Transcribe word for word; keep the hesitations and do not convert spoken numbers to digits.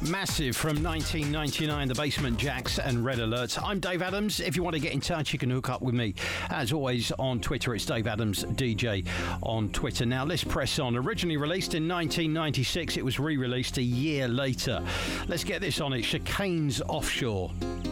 Massive from nineteen ninety-nine, The Basement Jacks and Red Alert. I'm Dave Adams. If you want to get in touch, you can hook up with me. As always, on Twitter, it's Dave Adams D J on Twitter. Now, let's press on. Originally released in nineteen ninety-six, it was re-released a year later. Let's get this on it. Chicane's Offshore.